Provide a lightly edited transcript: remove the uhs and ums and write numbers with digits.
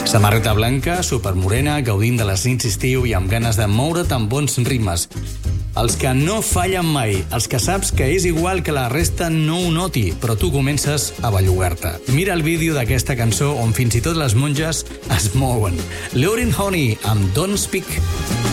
Samarreta blanca, supermorena, gaudint de les nits d'estiu i amb ganes de moure't amb bons ritmes. Els que no fallen mai, els que saps que és igual que la resta no ho noti, però tu comences a bellugar-te. Mira el vídeo d'aquesta cançó on fins i tot les monges es mouen. Lauryn Honey amb Don't Speak.